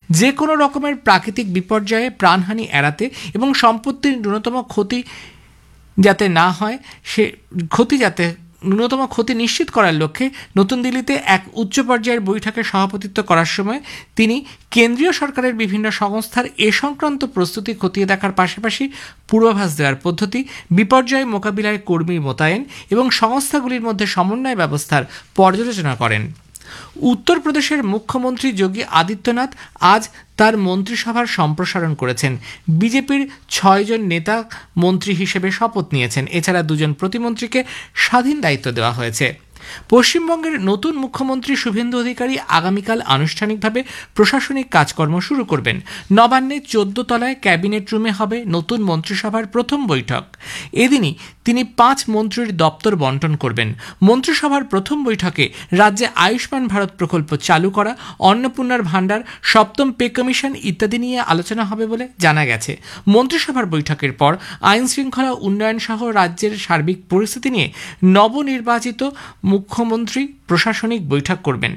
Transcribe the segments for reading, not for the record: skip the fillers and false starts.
যে কোনো রকমের প্রাকৃতিক বিপর্যয়ে প্রাণহানি এড়াতে এবং সম্পত্তির ন্যূনতম ক্ষতি যাতে না হয় ন্যূনতম ক্ষতি নিশ্চিত করার লক্ষ্যে নতুন দিল্লিতে এক উচ্চ পর্যায়ের বৈঠকে সভাপতিত্ব করার সময় তিনি কেন্দ্রীয় সরকারের বিভিন্ন সংস্থার এ সংক্রান্ত প্রস্তুতি খতিয়ে দেখার পাশাপাশি পূর্বাভাস দেওয়ার পদ্ধতি, বিপর্যয় মোকাবিলায় কর্মী মোতায়েন এবং সংস্থাগুলির মধ্যে সমন্বয় ব্যবস্থার পর্যালোচনা করেন। উত্তরপ্রদেশের মুখ্যমন্ত্রী যোগী আদিত্যনাথ আজ তার মন্ত্রিসভার সম্প্রসারণ করেছেন। বিজেপির 6 জন নেতা মন্ত্রী হিসেবে শপথ নিয়েছেন। এছাড়া 2 জন প্রতিমন্ত্রীকে স্বাধীন দায়িত্ব দেওয়া হয়েছে। পশ্চিমবঙ্গের নতুন মুখ্যমন্ত্রী শুভেন্দু অধিকারী আগামীকাল আনুষ্ঠানিকভাবে প্রশাসনিক কাজকর্ম শুরু করবেন। নবান্নে 14 তলায় ক্যাবিনেট রুমে হবে নতুন মন্ত্রিসভার প্রথম বৈঠক। এদিনই তিনি 5 মন্ত্রীর দপ্তর বন্টন করবেন। মন্ত্রিসভার প্রথম বৈঠকে রাজ্যে আয়ুষ্মান ভারত প্রকল্প চালু করা, অন্নপূর্ণার ভাণ্ডার, 7ম পে কমিশন ইত্যাদি নিয়ে আলোচনা হবে বলে জানা গেছে। মন্ত্রিসভার বৈঠকের পর আইন শৃঙ্খলা উন্নয়ন সহ রাজ্যের সার্বিক পরিস্থিতি নিয়ে নবনির্বাচিত মুখ্যমন্ত্রী প্রশাসনিক বৈঠক করবেন।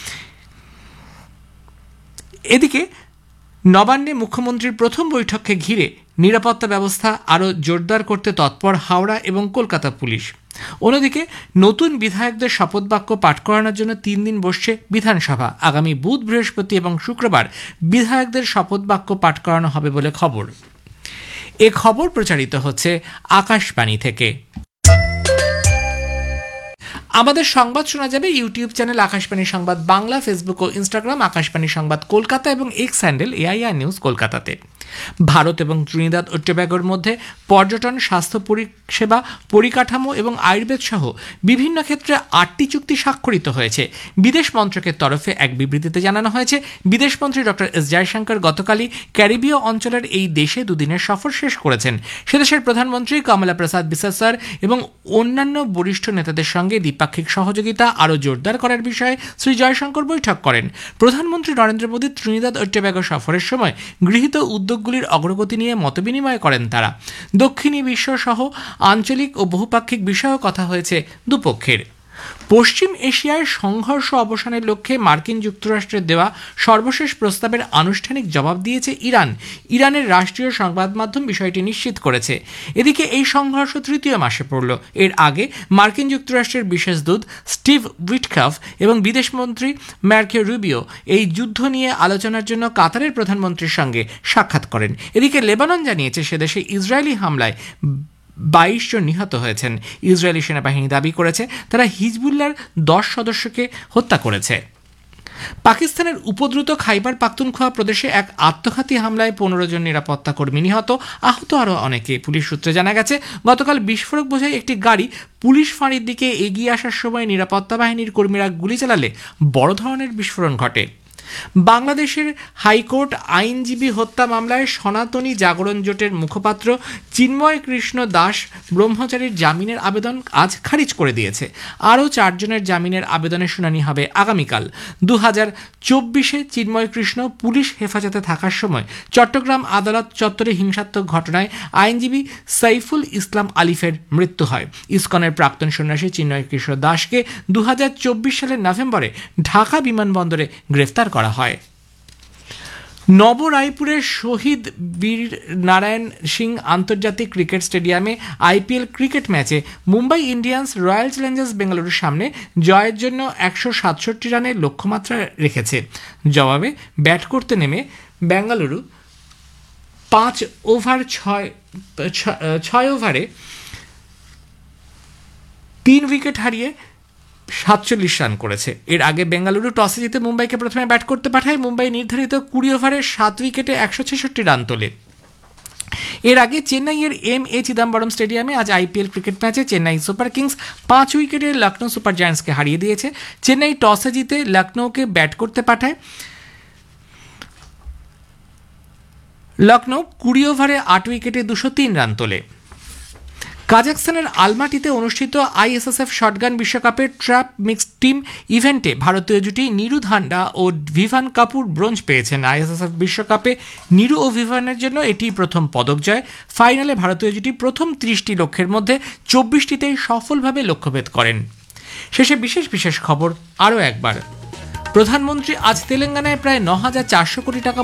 এদিকে নবান্নে মুখ্যমন্ত্রীর প্রথম বৈঠককে ঘিরে নিরাপত্তা ব্যবস্থা আরও জোরদার করতে তৎপর হাওড়া এবং কলকাতা পুলিশ। অন্যদিকে নতুন বিধায়কদের শপথ বাক্য পাঠ করানোর জন্য 3 দিন বসছে বিধানসভা। আগামী বুধ, বৃহস্পতি এবং শুক্রবার বিধায়কদের শপথ বাক্য পাঠ করানো হবে বলে খবর। এ খবর প্রচারিত হচ্ছে আকাশবাণী থেকে। আমাদের সংবাদ শোনা যাবে ইউটিউব চ্যানেল আকাশবাণী সংবাদ বাংলা, ফেসবুক ও ইনস্টাগ্রাম আকাশবাণী সংবাদ কলকাতা এবং এক্স হ্যান্ডেল এআইআর নিউজ কলকাতাতে। ভারত এবং ত্রিনিদাদ ও টোব্যাগোর মধ্যে পর্যটন, স্বাস্থ্য পরিষেবা, পরিকাঠামো এবং আয়ুর্বেদ সহ বিভিন্ন ক্ষেত্রে 8টি চুক্তি স্বাক্ষরিত হয়েছে। বিদেশ মন্ত্রকের তরফে এক বিবৃতিতে জানানো হয়েছে, বিদেশমন্ত্রী ডক্টর এস জয়শঙ্কর গতকালই ক্যারিবীয় অঞ্চলের এই দেশে 2 দিনের সফর শেষ করেছেন। সেদেশের প্রধানমন্ত্রী কমলা প্রসাদ বিসাসার এবং অন্যান্য বরিষ্ঠ নেতাদের সঙ্গে দ্বিপাক্ষিক সহযোগিতা আরও জোরদার করার বিষয়ে শ্রী জয়শঙ্কর বৈঠক করেন। প্রধানমন্ত্রী নরেন্দ্র মোদী ত্রিনিদাদ ও টোব্যাগো সফরের সময় গৃহীত উদ্যোগগুলির অগ্রগতি নিয়ে মতবিনিময় করেন তারা। দক্ষিণী বিশ্ব সহ আঞ্চলিক ও বহুপাক্ষিক বিষয়েও কথা হয়েছে দুপক্ষের। পশ্চিম এশিয়ায় সংঘর্ষ অবসানের লক্ষ্যে মার্কিন যুক্তরাষ্ট্রের দেওয়া সর্বশেষ প্রস্তাবের আনুষ্ঠানিক জবাব দিয়েছে ইরান। ইরানের রাষ্ট্রীয় সংবাদ মাধ্যম বিষয়টি নিশ্চিত করেছে। এদিকে এই সংঘর্ষ 3য় মাসে পড়ল। এর আগে মার্কিন যুক্তরাষ্ট্রের বিশেষ দূত স্টিভ উইটকফ এবং বিদেশমন্ত্রী মার্কো রুবিও এই যুদ্ধ নিয়ে আলোচনার জন্য কাতারের প্রধানমন্ত্রীর সঙ্গে সাক্ষাৎ করেন। এদিকে লেবানন জানিয়েছে সেদেশে ইসরায়েলি হামলায় 22 জন নিহত হয়েছেন। ইসরায়েলি সেনাবাহিনী দাবি করেছে তারা হিজবুল্লাহর 10 সদস্যকে হত্যা করেছে। পাকিস্তানের উপদ্রুত খাইবার পাখতুনখোয়া প্রদেশে এক আত্মঘাতী হামলায় 15 জন নিরাপত্তা কর্মী নিহত, আহত আরও অনেকে। পুলিশ সূত্রে জানা গেছে, গতকাল বিস্ফোরক বোঝাই একটি গাড়ি পুলিশ ফাঁড়ির দিকে এগিয়ে আসার সময় নিরাপত্তা বাহিনীর কর্মীরা গুলি চালালে বড় ধরনের বিস্ফোরণ ঘটে। বাংলাদেশের হাইকোর্ট আইনজীবী হত্যা মামলায় সনাতনী জাগরণ জোটের মুখপাত্র চিন্ময় কৃষ্ণ দাস ব্রহ্মচারীর জামিনের আবেদন আজ খারিজ করে দিয়েছে। আরও 4 জনের জামিনের আবেদনের শুনানি হবে আগামীকাল। 2024-এ চিন্ময় কৃষ্ণ পুলিশ হেফাজতে থাকার সময় চট্টগ্রাম আদালত চত্বরে হিংসাত্মক ঘটনায় আইনজীবী সাইফুল ইসলাম আলিফের মৃত্যু হয়। ইসকনের প্রাক্তন সন্ন্যাসী চিন্ময় কৃষ্ণ দাসকে 2024 সালের নভেম্বরে ঢাকা বিমানবন্দরে গ্রেফতার করা হয়। নবরায়পুরের শহীদ বীর নারায়ণ সিং আন্তর্জাতিক ক্রিকেট স্টেডিয়ামে আইপিএল ক্রিকেট ম্যাচে মুম্বাই ইন্ডিয়ান্স রয়্যাল চ্যালেঞ্জার্স বেঙ্গালুরুর সামনে জয়ের জন্য 167 রানের লক্ষ্যমাত্রা রেখেছে। জবাবে ব্যাট করতে নেমে বেঙ্গালুরু 6 ওভারে 3 উইকেট হারিয়ে 47 রান করেছে। এর আগে বেঙ্গালুরু টসে জিতে মুম্বাইকে প্রথমে ব্যাট করতে পাঠায়। মুম্বাই নির্ধারিত 20 ওভারে 7 উইকেটে 166 রান তোলে। এর আগে চেন্নাইয়ের এম.এ. চিদম্বরম স্টেডিয়ামে আজ আইপিএল ক্রিকেট ম্যাচে চেন্নাই সুপার কিংস 5 উইকেটে লখনৌ সুপার জায়ান্টসকে হারিয়ে দিয়েছে। চেন্নাই টসে জিতে লখনৌকে ব্যাট করতে পাঠায়। লখনৌ 20 ওভারে 8 উইকেটে 203 রান তোলে। কাজাখস্তানের আলমাটিতে অনুষ্ঠিত আইএসএসএফ শটগান বিশ্বকাপের ট্র্যাপ মিক্সড টিম ইভেন্টে ভারতীয় জুটি নিরু ধান্ডা ও ভিভান কাপুর ব্রোঞ্জ পেয়েছেন। আইএসএসএফ বিশ্বকাপে নিরু ও ভিভানের জন্য এটি প্রথম পদক জয়। ফাইনালে ভারতীয় জুটি প্রথম 30টি লক্ষ্যের মধ্যে 24টিতেই সফলভাবে লক্ষ্যভেদ করেন। শেষে বিশেষ খবর আরও একবার। প্রধানমন্ত্রী আজ তেলেঙ্গানায় প্রায় 9,400 কোটি টাকা